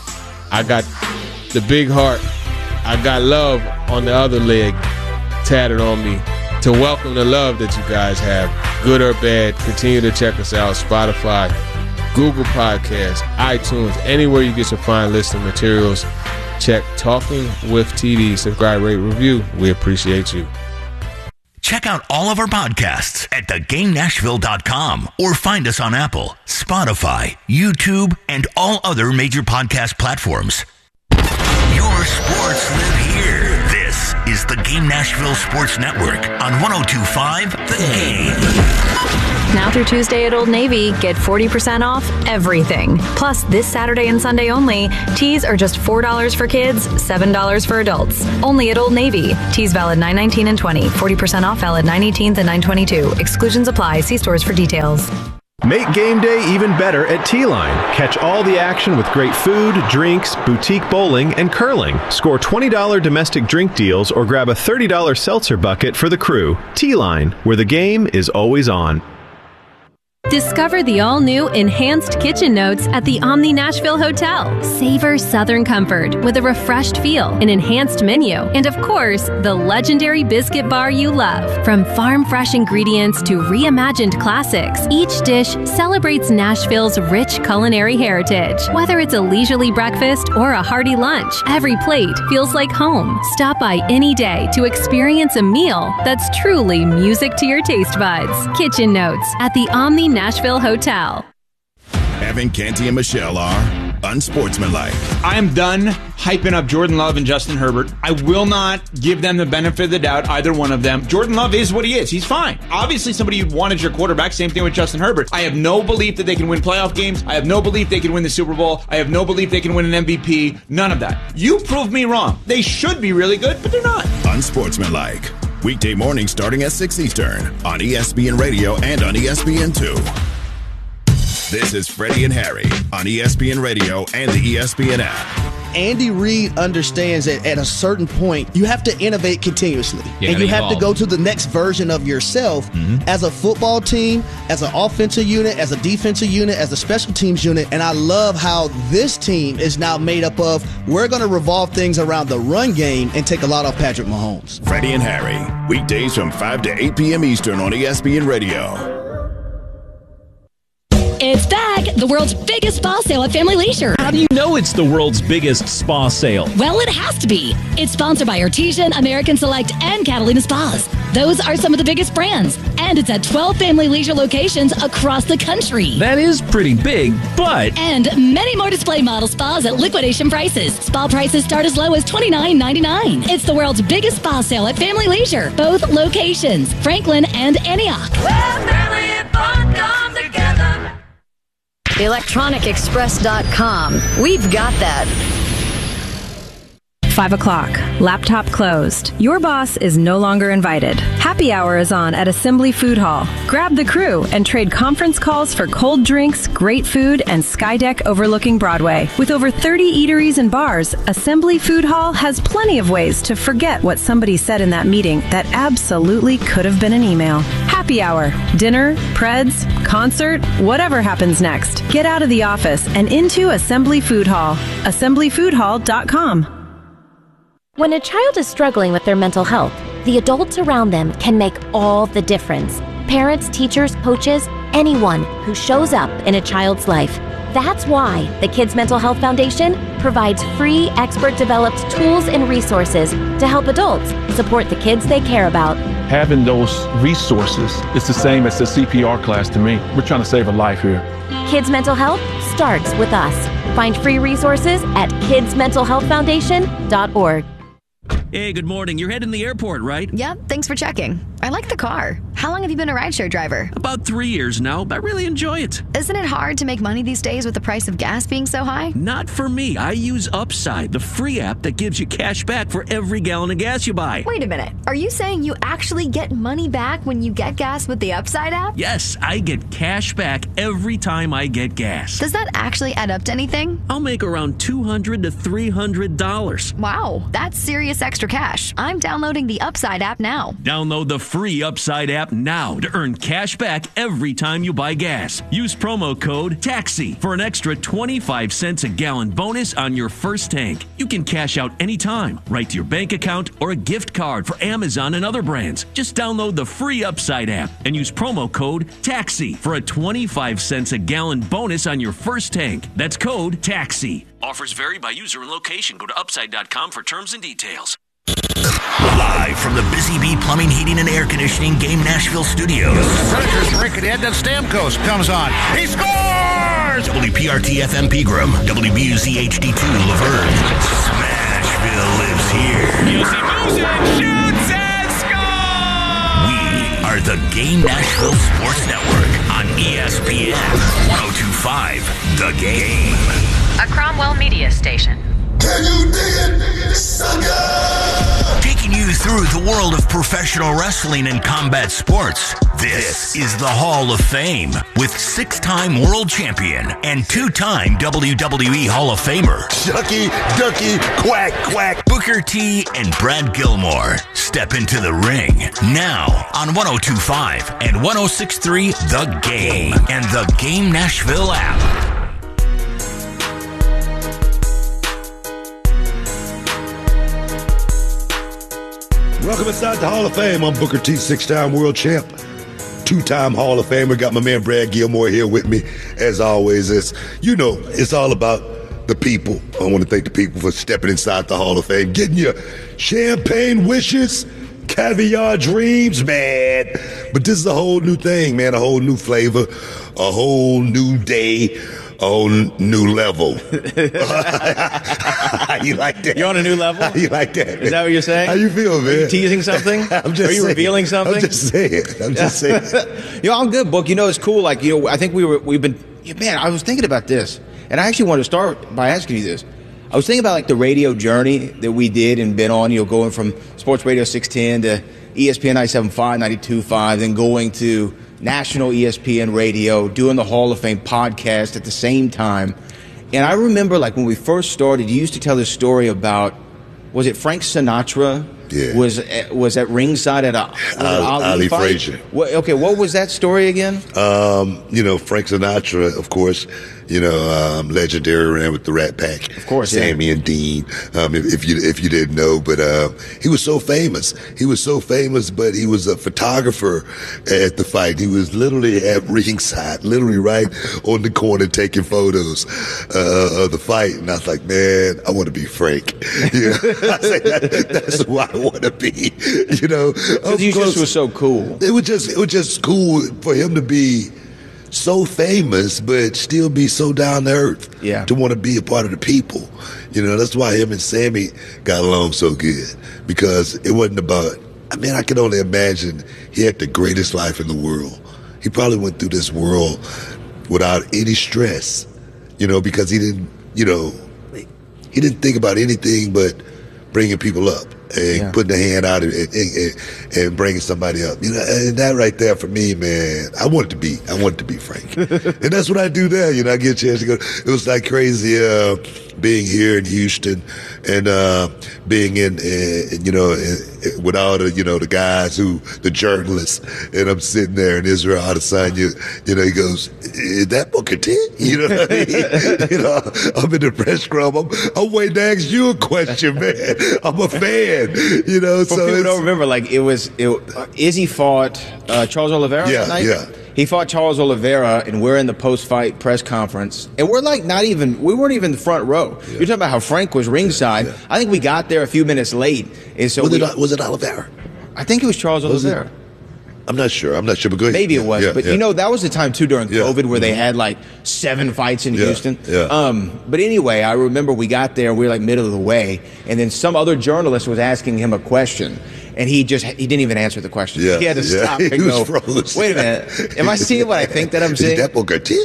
I got the big heart. I got love on the other leg tatted on me to welcome the love that you guys have, good or bad. Continue to check us out, Spotify, Google Podcasts, iTunes, anywhere you get your fine listening materials. Check Talking with T D. Subscribe, rate, review. We appreciate you. Check out all of our podcasts at the game nashville dot com or find us on Apple, Spotify, YouTube, and all other major podcast platforms. Your sports live here. This is the Game Nashville Sports Network on one oh two point five The Game. Now through Tuesday at Old Navy, get forty percent off everything. Plus, this Saturday and Sunday only, tees are just four dollars for kids, seven dollars for adults. Only at Old Navy. Tees valid nine nineteen and twenty. forty percent off valid nine eighteenth and nine twenty-two. Exclusions apply. See stores for details. Make game day even better at T-Line. Catch all the action with great food, drinks, boutique bowling, and curling. Score twenty dollars domestic drink deals or grab a thirty dollars seltzer bucket for the crew. T-Line, where the game is always on. Discover the all-new Enhanced Kitchen Notes at the Omni Nashville Hotel. Savor Southern comfort with a refreshed feel, an enhanced menu, and of course, the legendary biscuit bar you love. From farm-fresh ingredients to reimagined classics, each dish celebrates Nashville's rich culinary heritage. Whether it's a leisurely breakfast or a hearty lunch, every plate feels like home. Stop by any day to experience a meal that's truly music to your taste buds. Kitchen Notes at the Omni Nashville Hotel. Evan Canty and Michelle are unsportsmanlike. I am done hyping up Jordan Love and Justin Herbert. I will not give them the benefit of the doubt, either one of them. Jordan Love is what he is. He's fine. Obviously, somebody you'd want as your quarterback. Same thing with Justin Herbert. I have no belief that they can win playoff games. I have no belief they can win the Super Bowl. I have no belief they can win an M V P. None of that. You proved me wrong. They should be really good, but they're not. Unsportsmanlike. Weekday morning starting at six Eastern on E S P N Radio and on E S P N two. This is Freddie and Harry on E S P N Radio and the E S P N app. Andy Reid understands that at a certain point, you have to innovate continuously. Yeah, and you have evolve. to go to the next version of yourself mm-hmm. as a football team, as an offensive unit, as a defensive unit, as a special teams unit. And I love how this team is now made up of, we're going to revolve things around the run game and take a lot off Patrick Mahomes. Freddie and Harry, weekdays from five to eight p.m. Eastern on E S P N Radio. It's back! The world's biggest spa sale at Family Leisure. How do you know it's the world's biggest spa sale? Well, it has to be. It's sponsored by Artesian, American Select, and Catalina Spas. Those are some of the biggest brands. And it's at twelve Family Leisure locations across the country. That is pretty big, but... And many more display model spas at liquidation prices. Spa prices start as low as twenty-nine ninety-nine. It's the world's biggest spa sale at Family Leisure. Both locations, Franklin and Antioch. Well, family and fun come together. electronic express dot com. We've got that. Five o'clock. Laptop closed. Your boss is no longer invited. Happy hour is on at Assembly Food Hall. Grab the crew and trade conference calls for cold drinks, great food, and Skydeck overlooking Broadway. With over thirty eateries and bars, Assembly Food Hall has plenty of ways to forget what somebody said in that meeting that absolutely could have been an email. Happy hour, dinner, preds, concert, whatever happens next. Get out of the office and into Assembly Food Hall. assembly food hall dot com. When a child is struggling with their mental health, the adults around them can make all the difference. Parents, teachers, coaches, anyone who shows up in a child's life. That's why the Kids Mental Health Foundation provides free, expert-developed tools and resources to help adults support the kids they care about. Having those resources is the same as the C P R class to me. We're trying to save a life here. Kids Mental Health starts with us. Find free resources at kids mental health foundation dot org. Hey, good morning. You're heading to the airport, right? Yep, thanks for checking. I like the car. How long have you been a rideshare driver? About three years now, but I really enjoy it. Isn't it hard to make money these days with the price of gas being so high? Not for me. I use Upside, the free app that gives you cash back for every gallon of gas you buy. Wait a minute. Are you saying you actually get money back when you get gas with the Upside app? Yes, I get cash back every time I get gas. Does that actually add up to anything? I'll make around two hundred to three hundred dollars. Wow, that's serious extra cash. I'm downloading the Upside app now. Download the free Upside app now to earn cash back every time you buy gas. Use promo code TAXI for an extra twenty-five cents a gallon bonus on your first tank. You can cash out anytime, right to your bank account or a gift card for Amazon and other brands. Just download the free Upside app and use promo code TAXI for a twenty-five cents a gallon bonus on your first tank. That's code TAXI. Offers vary by user and location. Go to upside dot com for terms and details. Live from the Busy Bee Plumbing, Heating, and Air Conditioning Game Nashville studios. The Predators break it in, then Stamkos comes on. He scores! W P R T F M Pegram, W B U Z H D two Laverne. Smashville lives here. Yossi moves it, shoots, and scores! We are the Game Nashville Sports Network on E S P N one oh two point five The Game. A Cromwell media station. Can you dig it, sucker? Taking you through the world of professional wrestling and combat sports. This is the Hall of Fame with six-time world champion and two-time W W E Hall of Famer. Ducky, ducky, quack, quack. Booker T and Brad Gilmore step into the ring now on one oh two point five and one oh six point three The Game and the Game Nashville app. Welcome inside the Hall of Fame. I'm Booker T, six-time world champ, two-time Hall of Famer. Got my man Brad Gilmore here with me, as always. It's, you know, it's all about the people. I want to thank the people for stepping inside the Hall of Fame, getting your champagne wishes, caviar dreams, man. But this is a whole new thing, man, a whole new flavor, a whole new day, a whole new level. You like that? You're on a new level? You like that? Is that what you're saying? How you feel, man? Are you teasing something? I'm just Are you saying. revealing something? I'm just saying. I'm just saying. You know, I'm good, Book. You know, it's cool. Like, you know, I think we were, we've been, yeah, man, I was thinking about this. And I actually wanted to start by asking you this. I was thinking about, like, the radio journey that we did and been on, you know, going from Sports Radio six ten to E S P N ninety-seven point five, ninety-two point five, then going to national E S P N radio, doing the Hall of Fame podcast at the same time. And I remember, like, when we first started, you used to tell this story about, was it Frank Sinatra yeah. was was at ringside at a Ali, Ali Frazier. What, okay, what was that story again? Um, you know, Frank Sinatra, of course. You know, um, legendary ran with the Rat Pack, of course, Sammy yeah. and Dean. Um, if, if you if you didn't know, but uh, he was so famous. He was so famous, but he was a photographer at the fight. He was literally at ringside, literally right on the corner taking photos uh, of the fight. And I was like, man, I want to be Frank. You know? I said, that, that's who I want to be. You know, because he just was so cool. It was just it was just cool for him to be so famous, but still be so down to earth. Yeah. To want to be a part of the people. You know, that's why him and Sammy got along so good. Because it wasn't about, I mean, I can only imagine he had the greatest life in the world. He probably went through this world without any stress, you know, because he didn't, you know, he didn't think about anything but bringing people up. And yeah. putting a hand out and, and, and, and bringing somebody up, you know, and that right there for me, man, I wanted to be, I wanted to be Frank, and that's what I do now. You know, I get a chance to go. It was like crazy uh, being here in Houston and uh, being in, in, you know, in, with all the, you know, the guys who, the journalists, and I'm sitting there in Israel Adesanya, you know, he goes, "Is that Booker T?" You know, what I mean? You know, I'm in the press scrum. I'm, I'm waiting to ask you a question, man. I'm a fan. You know, For so people don't remember, like it was it, uh, Izzy fought uh, Charles Oliveira yeah, that night. Yeah, he fought Charles Oliveira, and we're in the post-fight press conference, and we're like not even we weren't even the front row. Yeah. You're talking about how Frank was ringside. Yeah, yeah. I think we got there a few minutes late, and so was, we, it, was it Oliveira? I think it was Charles was Oliveira. It? I'm not sure. I'm not sure. But go ahead. Maybe it was. Yeah, but, yeah. you know, that was the time, too, during yeah. COVID where mm-hmm. they had, like, seven fights in yeah. Houston. Yeah. Um, but anyway, I remember we got there. We were, like, middle of the way. And then some other journalist was asking him a question. And he just, he didn't even answer the question. Yeah. He had to yeah. stop he and go, frozen. wait a minute. Am I seeing what I think that I'm seeing? Is that Booker T?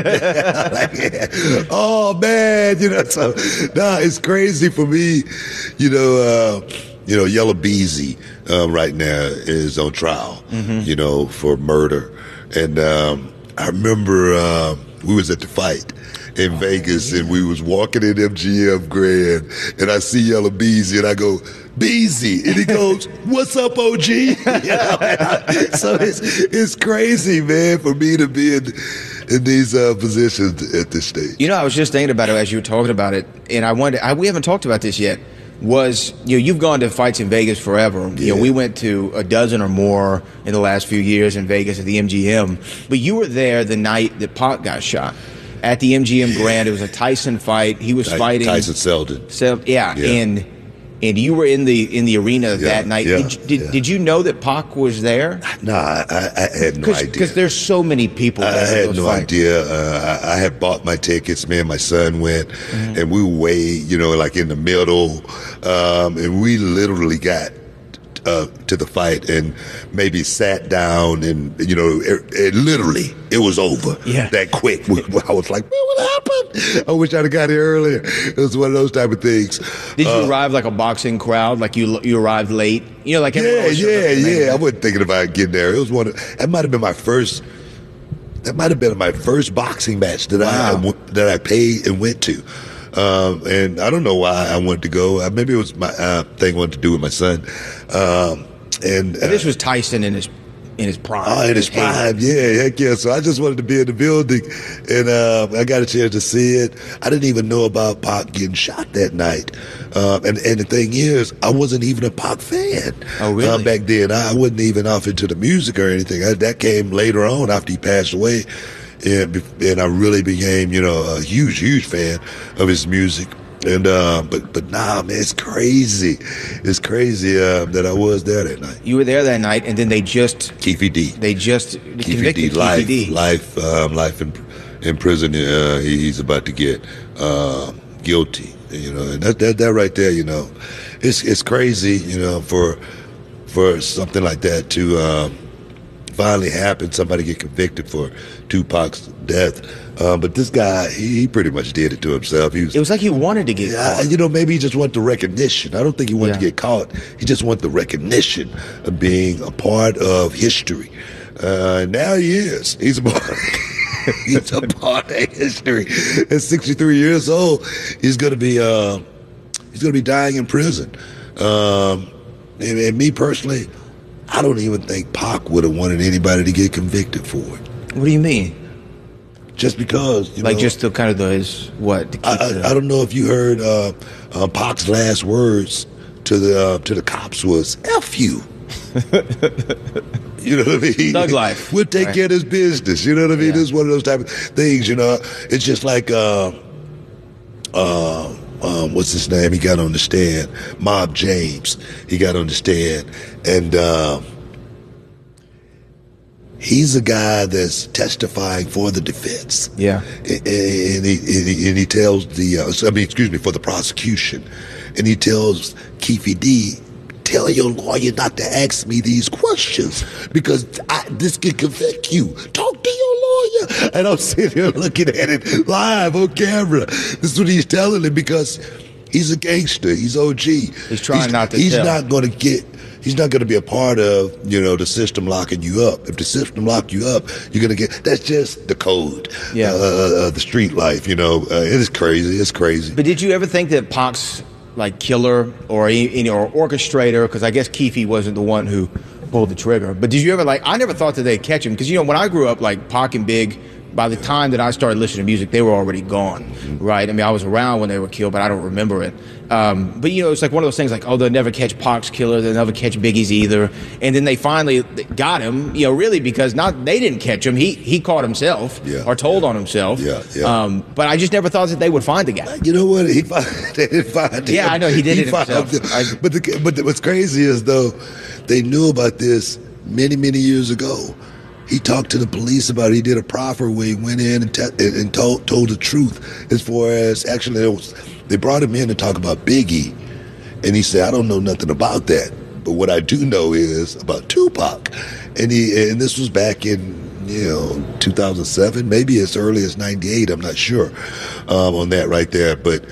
like, yeah. Oh, man. You know, so, nah, it's crazy for me. You know, uh, you know, Yella Beezy um, right now is on trial, mm-hmm. you know, for murder. And um, I remember uh, we was at the fight in oh, Vegas, yeah. and we was walking in M G M Grand, and I see Yella Beezy, and I go, Beezy, and he goes, "What's up, O G?" You know, I, so it's it's crazy, man, for me to be in in these uh, positions at this stage. You know, I was just thinking about it as you were talking about it, and I wanted, I, we haven't talked about this yet. Was, you know, you've gone to fights in Vegas forever. Yeah. You know, we went to a dozen or more in the last few years in Vegas at the M G M. But you were there the night that Pac got shot at the M G M Grand. It was a Tyson fight. He was Ty- fighting Tyson Seldon. So, yeah, yeah, and and you were in the in the arena yeah, that night. Yeah, did, did, yeah. did you know that Pac was there? No, I, I had no Cause, idea. Because there's so many people there. I had no fights. idea. Uh, I, I had bought my tickets. Me and my son went, mm-hmm. and we were way, you know, like in the middle, um, and we literally got uh, to the fight and maybe sat down, and you know, it, it literally it was over. Yeah. That quick. I was like, man, what happened? I wish I'd have got here earlier. It was one of those type of things. Did you uh, arrive like a boxing crowd? Like you you arrived late? You know, like yeah, yeah, yeah. I wasn't thinking about getting there. It was one. Of, that might have been my first. That might have been my first boxing match that wow. I that I paid and went to. Um, and I don't know why I wanted to go. Maybe it was my uh, thing I wanted to do with my son. Um, and, uh, and this was Tyson in his in his prime. Oh, in his prime, yeah, heck yeah. So I just wanted to be in the building, and uh, I got a chance to see it. I didn't even know about Pac getting shot that night. Um, and, and the thing is, I wasn't even a Pac fan. Oh, really? Uh, back then, I wasn't even off into the music or anything. I, that came later on after he passed away. And, and I really became, you know, a huge, huge fan of his music. And uh, but but nah, man, it's crazy. It's crazy uh, that I was there that night. You were there that night, and then they just Keefe D. They just Keefe convicted D. Life, Keefe D. life, um, life in in prison. Uh, he, he's about to get uh, guilty. You know, and that, that that right there, you know, it's it's crazy. You know, for for something like that to um, finally happen, somebody get convicted for Tupac's death. Um, but this guy, he, he pretty much did it to himself. He was, it was like he wanted to get yeah, caught. You know, maybe he just wanted the recognition. I don't think he wanted yeah. to get caught. He just wanted the recognition of being a part of history. Uh, and now he is. He's a part He's a part of history. At sixty-three years old, he's going to be uh, he's going to be dying in prison. Um, and, and me personally, I don't even think Pac would have wanted anybody to get convicted for it. What do you mean? Just because, you like know, just the kind of the his what? To keep I, the, I, I don't know if you heard uh, uh, Pac's last words to the uh, to the cops was "F you." You know what I mean? Thug life. We'll take Right. care of this business. You know what I mean? Yeah. It's one of those type of things. You know, it's just like uh, uh, um, what's his name? He got on the stand. Mob James. He got on the stand, and uh, he's a guy that's testifying for the defense. Yeah. And, and, he, and, he, and he tells the, uh, I mean, excuse me, for the prosecution, and he tells Keefe D, tell your lawyer not to ask me these questions because I, this can convict you. Talk to your lawyer. And I'm sitting here looking at it live on camera. This is what he's telling him because he's a gangster. He's O G. He's trying he's, not to He's tell. not going to get... He's not going to be a part of, you know, the system locking you up. If the system lock you up, you're going to get, that's just the code. Yeah. Uh, uh, the street life, you know, uh, it is crazy. It's crazy. But did you ever think that Pac's like killer or any or orchestrator? Because I guess Keefe wasn't the one who pulled the trigger. But did you ever like? I never thought that they'd catch him because you know when I grew up, like Pac and Big. By the time that I started listening to music, they were already gone, right? I mean, I was around when they were killed, but I don't remember it. Um, but, you know, it's like one of those things like, oh, they'll never catch Pac's killer. They'll never catch Biggie's either. And then they finally got him, you know, really because not they didn't catch him. He he caught himself Yeah. or told on himself. Yeah, yeah. Um, but I just never thought that they would find the guy. You know what? He found, they didn't find him. Yeah, I know. He did it found himself. him. I- But, the, but the, what's crazy is, though, they knew about this many, many years ago. He talked to the police about it. He did a proffer where he went in and, te- and and told told the truth as far as actually it was, they brought him in to talk about Biggie, and he said, "I don't know nothing about that, but what I do know is about Tupac." And he and this was back in you know two thousand seven, maybe as early as ninety-eight. I'm not sure um, on that right there, but.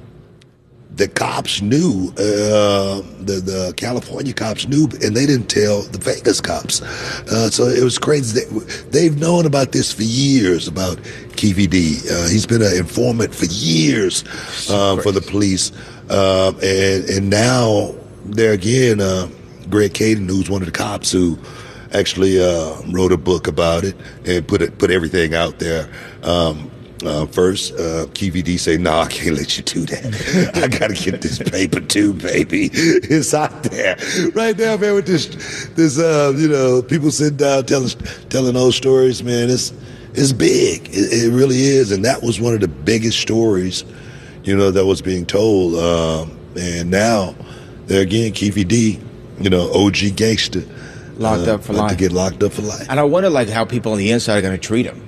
The cops knew, uh, the, the California cops knew, and they didn't tell the Vegas cops. Uh, so it was crazy. They, they've known about this for years, about Keefe D. Uh, he's been an informant for years um, for the police. Uh, and, and now, there again, uh, Greg Caden, who's one of the cops who actually uh, wrote a book about it and put it, put everything out there. Um, Uh, first, uh, Keefe D say, "No, I can't let you do that. I gotta get this paper too, baby. It's out there right now, man. With this, this, uh, you know, people sitting down telling telling those stories, man. It's it's big. It, it really is, and that was one of the biggest stories, you know, that was being told. Um, and now, there again, Keefe D, you know, O G gangster, Locked uh, up for about life. to get locked up for life. And I wonder like how people on the inside are going to treat him.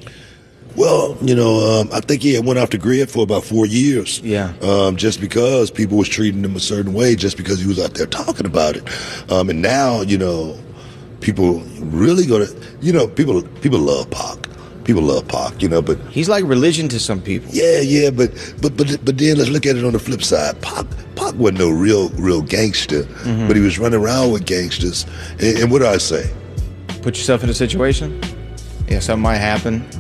Well, you know, um, I think he had went off the grid for about four years. Yeah. Um, just because people was treating him a certain way, just because he was out there talking about it. Um, and now, you know, people really gonna, you know, people people love Pac. People love Pac, you know, but he's like religion to some people. Yeah, yeah, but but but but then let's look at it on the flip side. Pac Pac wasn't no real real gangster, Mhm. but he was running around with gangsters. And, and what do I say? Put yourself in a situation. Yeah, something might happen.